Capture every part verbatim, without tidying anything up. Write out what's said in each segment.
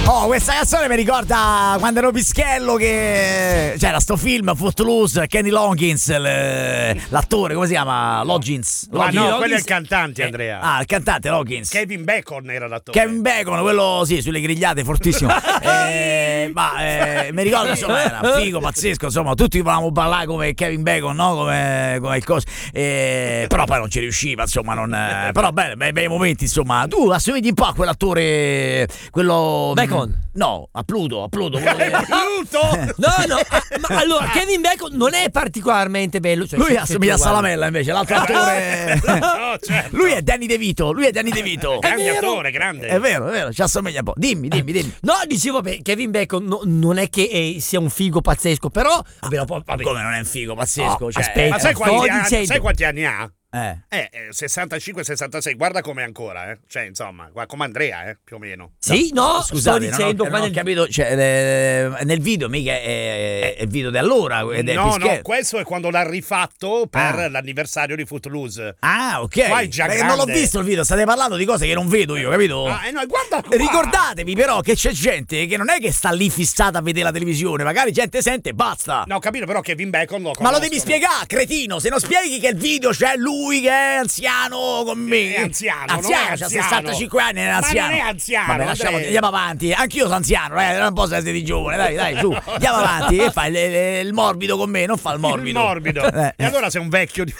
Oh, questa canzone mi ricorda quando ero pischello che c'era sto film Footloose, Kenny Loggins, l- l'attore, come si chiama? Loggins. Ah no, Loggins. quello è il cantante, Andrea. Ah, il cantante Loggins. Kevin Bacon era l'attore. Kevin Bacon, quello sì, sulle grigliate, fortissimo. eh, ma eh, mi ricordo, insomma, era figo, pazzesco, insomma, tutti volevamo ballare come Kevin Bacon, no? Come, come il coso. Eh, però poi non ci riusciva, insomma, non, eh, però bene, bei, bei momenti, insomma. Tu assomigli un po' a quell'attore, quello... Bacon? No, a Pluto, a Pluto. Pluto? No, no, ma allora Kevin Bacon non è particolarmente bello. Cioè, lui se- assomiglia a se tu guardi- Salamella invece, l'altro attore. No, certo. Lui è Danny DeVito, lui è Danny DeVito. Grande vero. attore, grande. È vero, è vero, ci assomiglia un po'. Dimmi, dimmi, dimmi. No, dicevo, beh, Kevin Bacon no- non è che eh, sia un figo pazzesco, però vabbè, vabbè, vabbè. Come non è un figo pazzesco? Oh, cioè, aspetta. Ma sai sto quanti, anni, dicendo- sai quanti anni ha? Eh. Eh, eh, sessantacinque sessantasei, guarda come ancora, eh. Cioè, insomma, qua- come Andrea, eh, più o meno. Sì, no, Scusate, sto non dicendo ho, non qua ho nel- capito, cioè, eh, nel video mica è, è il video di allora ed è No, pischello. no, questo è quando l'ha rifatto per Ah. l'anniversario di Footloose. Ah, ok. Qua è già Perché non l'ho grande. visto il video, state parlando di cose che non vedo io, capito? Ah, eh no, guarda qua. Ricordatevi però che c'è gente che non è che sta lì fissata a vedere la televisione, magari gente sente e basta. No, ho capito, però Kevin Bacon lo Ma lo conoscono. devi spiegare, cretino. Se non spieghi che il video c'è lui che è anziano con me. È anziano, non anziano, è c'ha anziano. sessantacinque anni, è Ma anziano. non è anziano, Vabbè, lasciamo, Andrea. andiamo avanti. Anch'io sono anziano, dai, non posso essere di giovane. Dai, dai, su. Andiamo avanti. Che fai? Il, il- il morbido con me, non fa il morbido. Il morbido. Eh. E allora sei un vecchio di...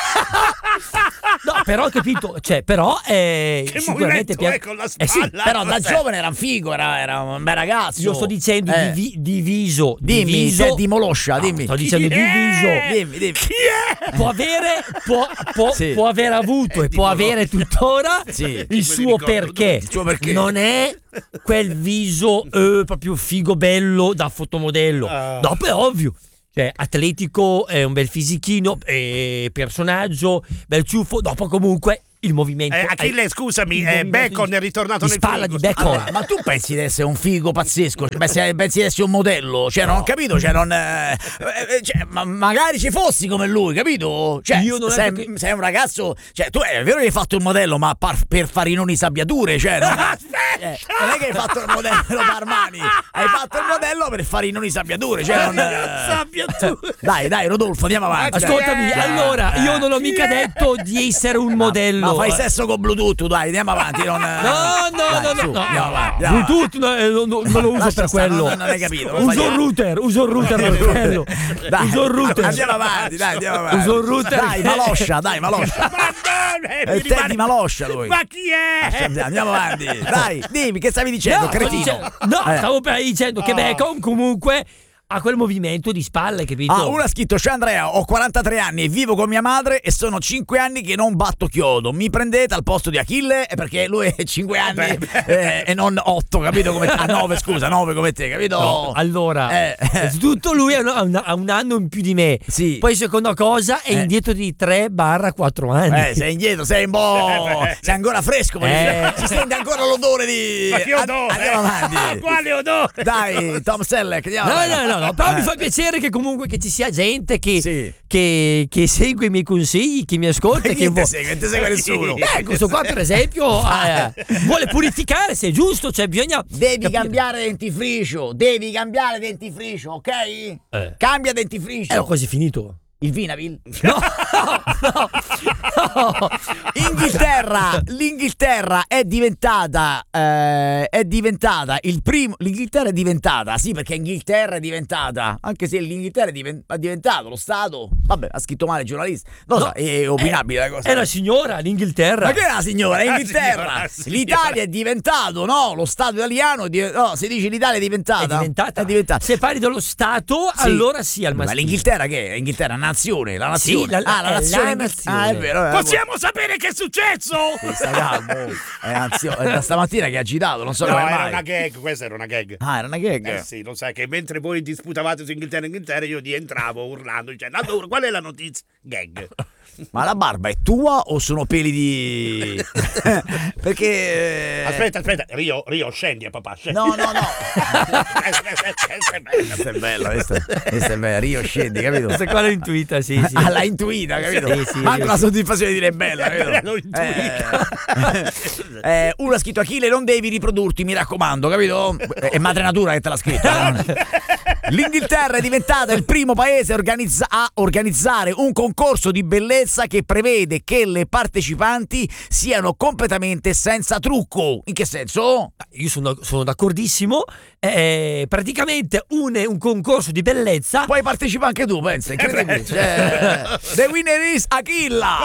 No, però ho capito, cioè, però eh, Che sicuramente movimento è con la Eh sì, spalla? Però da Cos'è? giovane era un figo, era, era un bel ragazzo. io sto dicendo Eh. divi- diviso, Dimmi, diviso. te di Moloscia, No, dimmi. sto dicendo Chi è? diviso. Dimmi, dimmi. Chi è? Può avere, può, può, Sì. può aver avuto Eh, e può tipo- avere tuttora Sì. il Me li suo ricordo perché. tutti. Il suo perché. Non è quel viso eh, proprio figo bello da fotomodello. Ah. Dopo è ovvio. Cioè, atletico, è un bel fisichino, eh, personaggio, bel ciuffo. Dopo comunque il movimento. Eh, Achille, scusami, il eh, movimento Bacon di- è ritornato di nel spalla film. di Bacon. Allora, ma tu pensi di essere un figo pazzesco? Beh, se- pensi di essere un modello? Cioè, non ho capito, cioè, non. eh, eh, cioè, ma magari ci fossi come lui, capito? Cioè, Io non è sei, perché- sei un ragazzo. Cioè, tu è vero che hai fatto il modello, ma par- per farinoni sabbiature, cioè. Non, eh, non è che hai fatto il modello per Armani, hai fatto il modello per farinoni sabbiature, cioè, non. eh, Sabbiature. Dai, dai, Rodolfo, andiamo avanti. dai. Ascoltami, Eh, allora, io non ho mica detto di essere un modello. Ma fai sesso con Bluetooth, dai, andiamo avanti. Non, No, no, dai, no, su, no, no, andiamo no. avanti, andiamo avanti. Bluetooth no, eh, no, no, non lo uso Lascia per stare, quello. non- non hai capito, non Uso fai il niente. router, uso il router per quello. Dai, Uso il router. andiamo avanti, dai, andiamo avanti. Uso il router. Dai, Maloscia, dai, Maloscia. Ma no, eh, È mi te rimane- di Maloscia lui. Ma chi è? Andiamo, andiamo avanti. Dai, dimmi che stavi dicendo, No, sto cretino. dicendo- no, Eh. stavo per dicendo che Oh. Bacon comunque ha quel movimento di spalle, capito? Ah, uno ha scritto: Ciao Andrea, ho quarantatré anni e vivo con mia madre e sono cinque anni che non batto chiodo. Mi prendete al posto di Achille? Eh, perché lui è cinque anni eh, e non otto, capito? Come ah, nove, scusa, nove come te, capito? No, allora, Eh, eh. innanzitutto lui ha un, ha un- ha un anno in più di me. Sì. Poi seconda cosa è Eh. indietro di tre quattro anni. Eh, sei indietro, sei un po'. Sei ancora fresco, voglio Eh. dire. Si sente ancora l'odore di. Ma che odore? Andiamo avanti. Quale odore? Dai, Tom Selleck, andiamo No, avanti. no, no, no, però mi Eh. fa piacere che comunque che ci sia gente che, Sì. che, che segue i miei consigli, che mi ascolta. Chi Che te vuo- segue? Non ti segue nessuno. Eh, questo qua per esempio eh, vuole purificare, se è giusto, cioè bisogna Devi capire. cambiare dentifricio, devi cambiare dentifricio, ok? Eh. Cambia dentifricio. Eh, ho quasi finito. Il Vinavil? No, no, no. Inghilterra, l'Inghilterra è diventata, eh, è diventata il primo. L'Inghilterra è diventata, sì, perché Inghilterra è diventata, anche se l'Inghilterra è, diven- è diventato lo Stato. Vabbè, ha scritto male il giornalista. Non lo No, so, è opinabile la cosa. È la signora, l'Inghilterra. Ma che è la signora? È La Inghilterra. signora, la signora. L'Italia è diventato, no? Lo Stato italiano. È di- no, si dice l'Italia è diventata. È diventata. È diventata. Se parli dello Stato, Sì. allora sì, al Ma maschile. l'Inghilterra che è? Inghilterra, nazione, la nazione. Sì, la- ah, la è nazione. la Inghil- nazione. Ah, è vero. eh, Possiamo sapere che è successo? Sì, stai calmo. È, anzio- è da stamattina che è agitato, non so No, come era mai. una gag, questa era una gag. Ah, era una gag. Eh sì, lo sai che mentre voi disputavate su Inghilterra e Inghilterra io rientravo urlando dicendo allora qual è la notizia? Gag. Ma la barba è tua o sono peli di... Perché... Aspetta, aspetta, Rio, Rio, scendi, papà, scendi. No, no, no. Questa è bella. Questa è bella, questa, questa è bella. Rio, scendi, capito? Questa qua l'ho intuita, sì, sì. Ah, l'ha intuita, capito? Sì, sì, Manco io- la soddisfazione di dire è bella, capito? L'ho Eh, eh, uno ha scritto: Achille, non devi riprodurti, mi raccomando, capito? È madre natura che te l'ha scritto. L'Inghilterra è diventata il primo paese organizza- a organizzare un concorso di bellezza che prevede che le partecipanti siano completamente senza trucco. In che senso? Io sono, sono d'accordissimo. È praticamente un, un concorso di bellezza. Puoi partecipare anche tu, pensa, incredibile. Cioè, the winner is Achilla.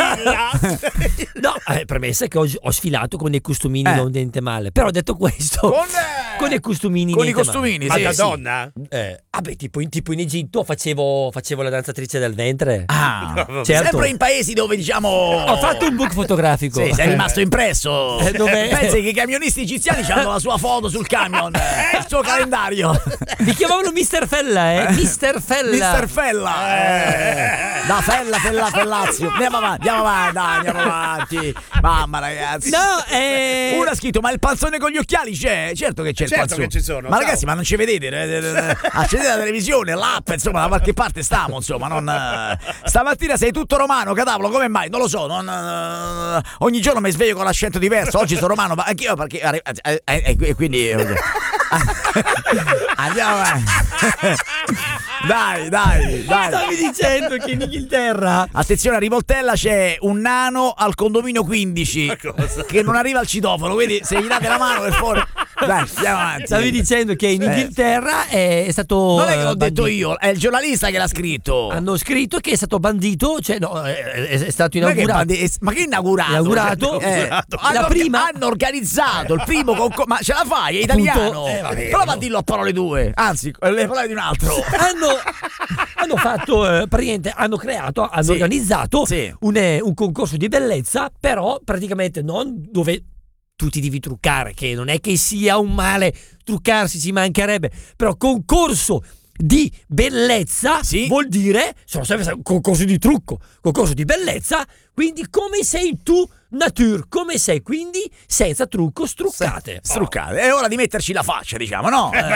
No, eh, premessa che oggi ho sfilato con dei costumini Eh. non niente male. Però detto questo, Con, eh, con dei costumini con i niente costumini, Ma sì, da sì. donna? Eh, ah beh, tipo in, tipo in Egitto facevo, facevo la danzatrice del ventre. Ah, certo. sempre in paesi dove diciamo Ho fatto un book fotografico. Sì, sei rimasto impresso. Eh, dov'è? Pensi che i camionisti egiziani hanno la sua foto sul camion, eh, il suo calendario. Mi chiamavano mister Fella, eh? mister Fella. mister Fella. Eh. Da Fella, Fella, Fellazio. Andiamo avanti, andiamo avanti, dai, andiamo avanti. Mamma ragazzi. No, eh... Uno ha scritto: ma il panzone con gli occhiali c'è? Certo che c'è Certo il panzone. che ci sono, Ma ciao. ragazzi, ma non ci vedete? Eh, eh, eh, Accendete la televisione, l'app, insomma, da qualche parte stiamo, insomma, non eh. Stamattina sei tutto romano, Catavolo, come mai? Non lo so, non, eh, ogni giorno mi sveglio con l'accento diverso. Oggi sono romano, ma anch'io perché eh, eh, eh, e quindi eh, andiamo avanti. Dai, dai, dai. Stavi dicendo che in Inghilterra... Attenzione, a Rivoltella c'è un nano al condominio quindici cosa? che non arriva al citofono, quindi se gli date la mano per favore. Dai, andiamo avanti. Stavi dicendo che in Inghilterra è stato... Non è che l'ho detto bandito. io, è il giornalista che l'ha scritto. Hanno scritto che è stato bandito, cioè no, è, è- è stato Ma che, inaugurato. bandi- ma che inaugurato? Inaugurato? Eh, Inaugurato. hanno, La prima- hanno organizzato il primo concorso. Ma ce la fai? È italiano. Eh, vabbè, Prova a no. dirlo a parole tue. Anzi, le parole di un altro. hanno, hanno fatto eh, praticamente hanno creato hanno Sì. organizzato Sì. un, eh, un concorso di bellezza, però praticamente non dove tu ti devi truccare, che non è che sia un male truccarsi, ci mancherebbe, però concorso di bellezza Sì. vuol dire sono sempre concorso di trucco, concorso di bellezza, quindi come sei tu nature, come sei, quindi senza trucco, struccate. Struccate. È ora di metterci la faccia, diciamo, no? Eh,